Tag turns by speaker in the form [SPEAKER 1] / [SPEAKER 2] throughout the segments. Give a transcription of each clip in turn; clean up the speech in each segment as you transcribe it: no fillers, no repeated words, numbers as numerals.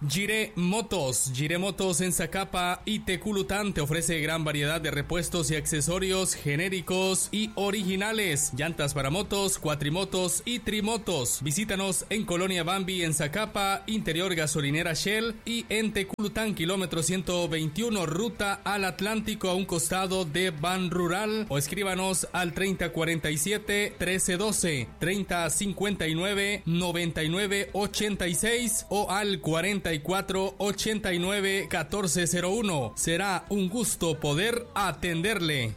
[SPEAKER 1] Gire Motos en Zacapa y Teculután te ofrece gran variedad de repuestos y accesorios genéricos y originales, llantas para motos, cuatrimotos y trimotos. Visítanos en Colonia Bambi en Zacapa, interior gasolinera Shell, y en Teculután, kilómetro 121, ruta al Atlántico a un costado de Ban Rural, o escríbanos al 3047-1312, 3059-9986 o al 4489-1401. Será un gusto poder atenderle.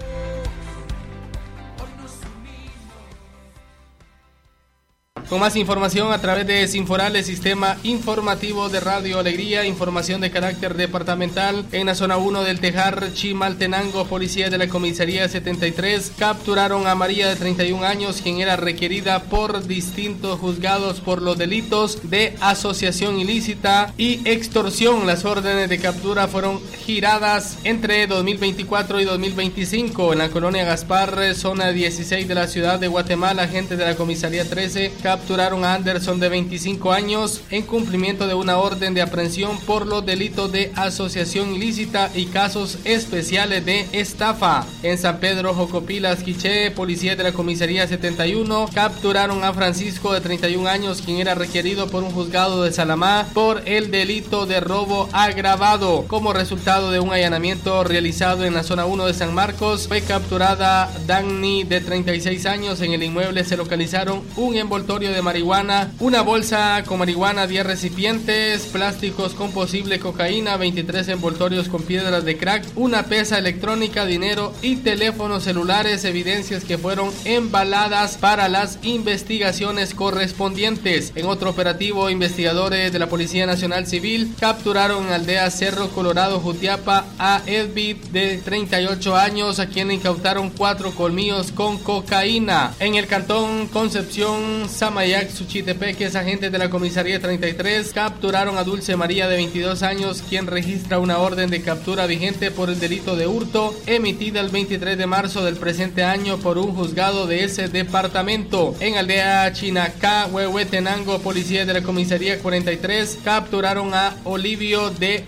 [SPEAKER 1] Con más información a través de Sinforal, el sistema informativo de Radio Alegría, información de carácter departamental. En la zona 1 del Tejar, Chimaltenango, policía de la comisaría 73 capturaron a María de 31 años, quien era requerida por distintos juzgados por los delitos de asociación ilícita y extorsión. Las órdenes de captura fueron giradas entre 2024 y 2025 en la colonia Gaspar, zona 16 de la ciudad de Guatemala. Agentes de la comisaría 13 capturaron a Anderson de 25 años en cumplimiento de una orden de aprehensión por los delitos de asociación ilícita y casos especiales de estafa. En San Pedro Jocopilas, Quiché, policías de la comisaría 71 capturaron a Francisco de 31 años, quien era requerido por un juzgado de Salamá por el delito de robo agravado. Como resultado de un allanamiento realizado en la zona 1 de San Marcos, fue capturada Dagny de 36 años. En el inmueble se localizaron un envoltorio de marihuana, una bolsa con marihuana, 10 recipientes plásticos con posible cocaína, 23 envoltorios con piedras de crack, una pesa electrónica, dinero y teléfonos celulares, evidencias que fueron embaladas para las investigaciones correspondientes. En otro operativo, investigadores de la Policía Nacional Civil capturaron en aldea Cerro Colorado, Jutiapa, a Edvid de 38 años, a quien le incautaron 4 colmillos con cocaína. En el cantón Concepción, Samayac, Suchitepeques, agentes de la comisaría 33 capturaron a Dulce María de 22 años, quien registra una orden de captura vigente por el delito de hurto emitida el 23 de marzo del presente año por un juzgado de ese departamento. En aldea Chinacá, Huehuetenango, policías de la comisaría 43 capturaron a Olivio de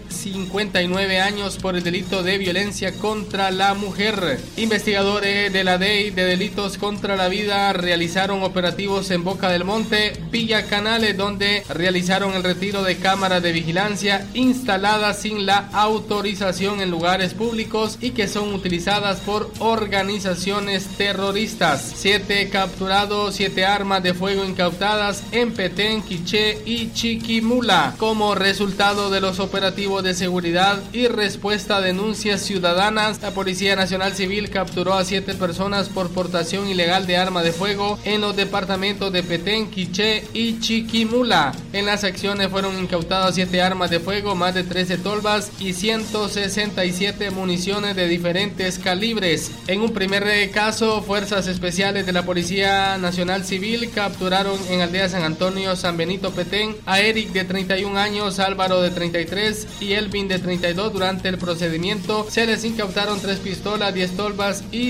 [SPEAKER 1] 59 años por el delito de violencia contra la mujer. Investigadores de la DEI de delitos contra la vida realizaron operativos en Boca del Monte, Villa Canales, donde realizaron el retiro de cámaras de vigilancia instaladas sin la autorización en lugares públicos y que son utilizadas por organizaciones terroristas. 7 capturados, 7 armas de fuego incautadas en Petén, Quiché y Chiquimula. Como resultado de los operativos de seguridad y respuesta a denuncias ciudadanas, la Policía Nacional Civil capturó a 7 personas por portación ilegal de arma de fuego en los departamentos de Petén, Quiché y Chiquimula. En las acciones fueron incautadas 7 armas de fuego, más de 13 tolvas y 167 municiones de diferentes calibres. En un primer caso, fuerzas especiales de la Policía Nacional Civil capturaron en aldea San Antonio, San Benito, Petén, a Eric de 31 años, Álvaro de 33 y Elvin de 32. Durante el procedimiento se les incautaron 3 pistolas, 10 tolvas y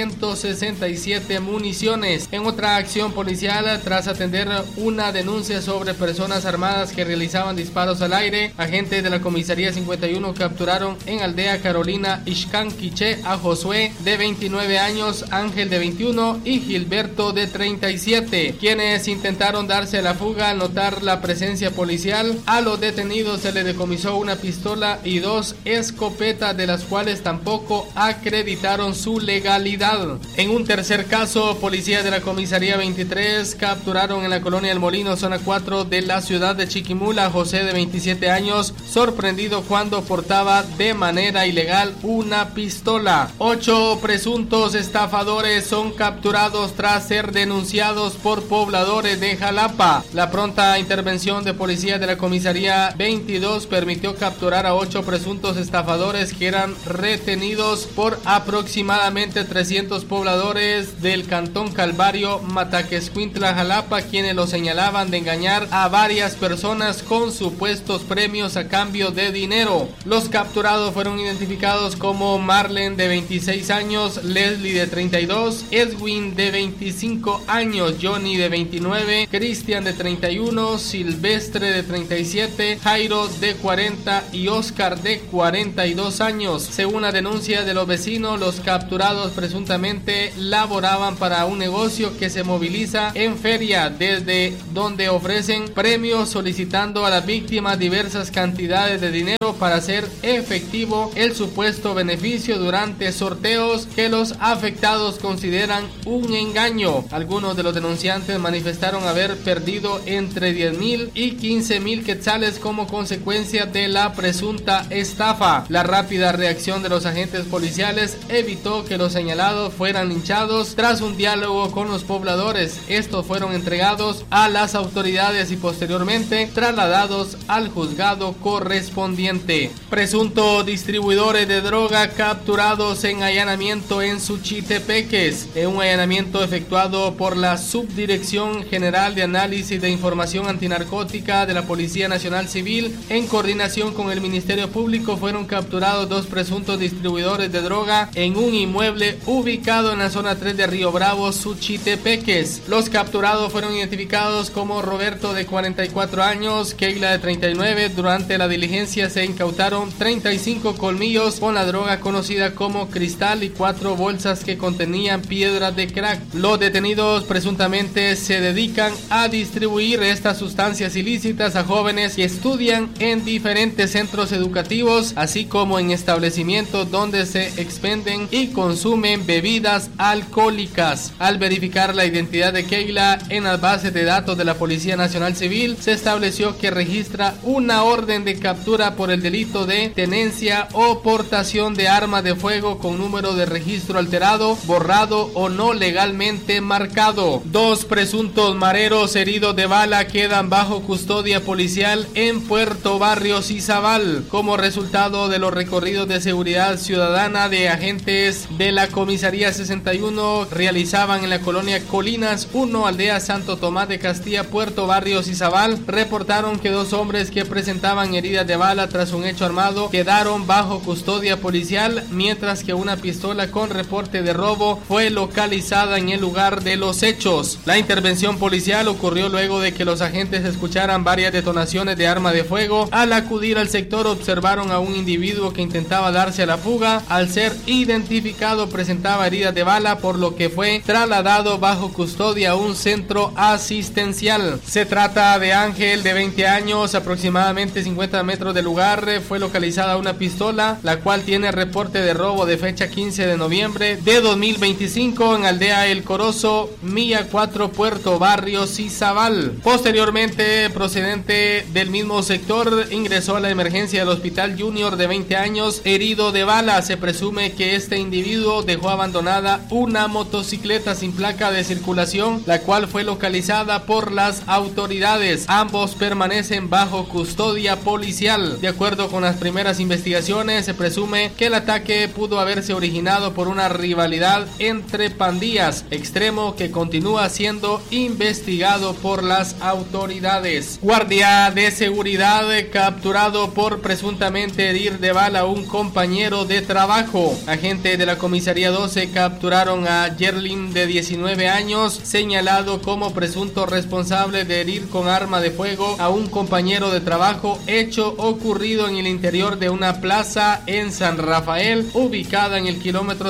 [SPEAKER 1] 167 municiones. En otra acción policial, tras atender una denuncia sobre personas armadas que realizaban disparos al aire, agentes de la comisaría 51 capturaron en aldea Carolina, Ixcán, Quiché, a Josué de 29 años, Ángel de 21 y Gilberto de 37, quienes intentaron darse a la fuga. Al notar la presencia policial, a los detenidos se les decomisó una pistola y 2 escopetas, de las cuales tampoco acreditaron su legalidad. En un tercer caso, policías de la comisaría 23 capturaron en la colonia El Molino, zona 4 de la ciudad de Chiquimula, a José de 27 años, sorprendido cuando portaba de manera ilegal una pistola. 8 presuntos estafadores son capturados tras ser denunciados por pobladores de Jalapa. La pronta intervención de policías de la comisaría 22 permitió capturar a 8 presuntos estafadores que eran retenidos por aproximadamente 300 pobladores del cantón Calvario, Mataquescuintla, Jalapa, Jalapa, quienes lo señalaban de engañar a varias personas con supuestos premios a cambio de dinero. Los capturados fueron identificados como Marlen, de 26 años, Leslie, de 32, Edwin, de 25 años, Johnny, de 29, Cristian, de 31, Silvestre, de 37, Jairo, de 40 y Oscar, de 42 años. Según la denuncia de los vecinos, los capturados presuntamente laboraban para un negocio que se moviliza en feria, desde donde ofrecen premios solicitando a las víctimas diversas cantidades de dinero para hacer efectivo el supuesto beneficio durante sorteos que los afectados consideran un engaño. Algunos de los denunciantes manifestaron haber perdido entre 10,000 y 15,000 quetzales como consecuencia de la presunta estafa. La rápida reacción de los agentes policiales evitó que los señalados fueran linchados. Tras un diálogo con los pobladores, estos fueron entregados a las autoridades y posteriormente trasladados al juzgado correspondiente. Presuntos distribuidores de droga capturados en allanamiento en Suchitepeques. En un allanamiento efectuado por la Subdirección General de Análisis de Información Antinarcótica de la Policía Nacional Civil, en coordinación con el Ministerio Público, fueron capturados dos presuntos distribuidores de droga en un inmueble ubicado en la zona 3 de Río Bravo, Suchitepeques. Los capturados fueron identificados como Roberto, de 44 años, Keila, de 39. Durante la diligencia se incautaron 35 colmillos con la droga conocida como cristal y 4 bolsas que contenían piedras de crack. Los detenidos presuntamente se dedican a distribuir estas sustancias ilícitas a jóvenes que estudian en diferentes centros educativos, así como en establecimientos donde se expenden y consumen bebidas alcohólicas. Al verificar la identidad de Keila en las bases de datos de la Policía Nacional Civil, se estableció que registra una orden de captura por el delito de tenencia o portación de arma de fuego con número de registro alterado, borrado o no legalmente marcado. Dos presuntos mareros heridos de bala quedan bajo custodia policial en Puerto Barrios Izabal, como resultado de los recorridos de seguridad ciudadana de agentes de la Comisaría 61 realizaban en la colonia Colinas 1, aldea Santo Tomás de Castilla, Puerto Barrios Izabal. Reportaron que dos hombres que presentaban heridas de bala tras un hecho armado quedaron bajo custodia policial, mientras que una pistola con reporte de robo fue localizada en el lugar de los hechos. La intervención policial ocurrió luego de que los agentes escucharan varias detonaciones de arma de fuego. Al acudir al sector, observaron a un individuo que intentaba darse a la fuga. Al ser identificado, presentaba heridas de bala, por lo que fue trasladado bajo custodia a un centro asistencial. Se trata de Ángel, de 20 años, aproximadamente 50 metros del lugar fue localizada una pistola, la cual tiene reporte de robo de fecha 15 de noviembre de 2025 en aldea El Corozo, Milla 4, Puerto Barrios Izabal. Posteriormente, procedente del mismo sector, ingresó a la emergencia del Hospital Junior, de 20 años, herido de bala. Se presume que este individuo dejó abandonada una motocicleta sin placa de circulación, la cual fue localizada por las autoridades. Ambos permanecen bajo custodia policial. De acuerdo con las primeras investigaciones, se presume que el ataque pudo haberse originado por una rivalidad entre pandillas, extremo que continúa siendo investigado por las autoridades. Guardia de seguridad capturado por presuntamente herir de bala a un compañero de trabajo. Agentes de la comisaría 12 capturaron a Yerlin, de 19 años, señalado como presunto responsable de herir con arma de fuego a un compañero de trabajo, hecho ocurrido en el interior de una plaza en San Rafael, ubicada en el kilómetro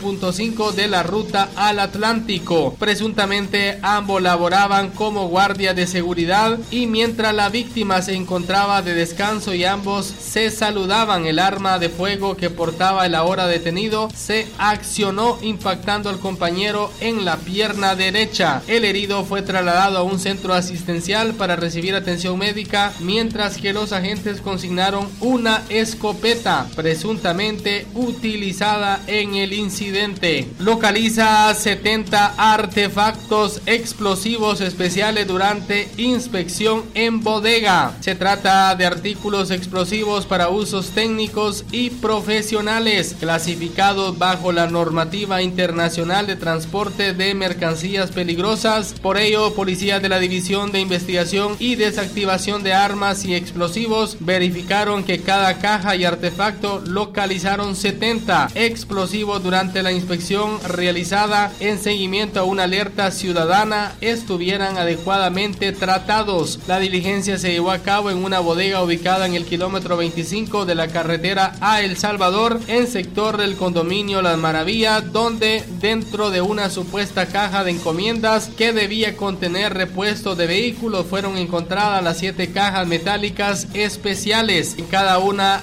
[SPEAKER 1] 7.5 de la ruta al Atlántico. Presuntamente ambos laboraban como guardia de seguridad y mientras la víctima se encontraba de descanso y ambos se saludaban, el arma de fuego que portaba el ahora detenido se accionó impactando al compañero en la pierna derecha. El herido fue trasladado a un centro asistencial para recibir atención médica, mientras que los agentes consignaron una escopeta presuntamente utilizada en el incidente. Localiza 70 artefactos explosivos especiales durante inspección en bodega. Se trata de artículos explosivos para usos técnicos y profesionales, clasificados bajo la normativa internacional de transporte de mercancías peligrosas Por ello, policías de la División de Investigación y Desactivación de Armas y Explosivos verificaron que cada caja y artefacto localizaron 70 explosivos durante la inspección realizada en seguimiento a una alerta ciudadana estuvieran adecuadamente tratados. La diligencia se llevó a cabo en una bodega ubicada en el kilómetro 25 de la carretera a El Salvador, en sector del condominio Las Maravillas, donde dentro de una supuesta caja de encomiendas que debía contener repuestos de vehículos fueron encontradas las 7 cajas metálicas especiales. En cada una